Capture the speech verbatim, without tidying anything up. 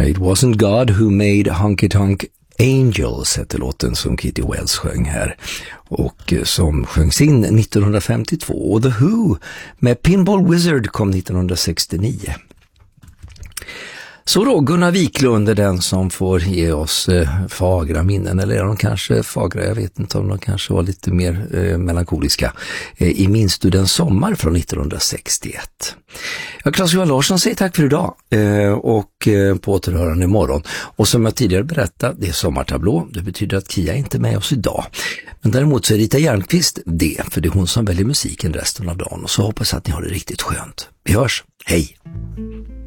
It wasn't God who made Honky Tonk Angels, hette låten som Kitty Wells sjöng här och som sjöngs in nittonhundrafemtiotvå. Och The Who med Pinball Wizard kom nittonhundrasextionio. Så då, Gunnar Wiklund är den som får ge oss eh, fagra minnen, eller är de kanske fagra, jag vet inte om de kanske var lite mer eh, melankoliska, eh, i Minns du den sommar från nittonhundrasextioett. Ja, Claes-Johan Larsson säger tack för idag eh, och eh, på återhörande imorgon. Och som jag tidigare berättade, det är sommartablå, det betyder att Kia är inte med oss idag. Men däremot så är Rita Järnqvist det, för det är hon som väljer musiken resten av dagen, och så hoppas jag att ni har det riktigt skönt. Vi hörs, hej!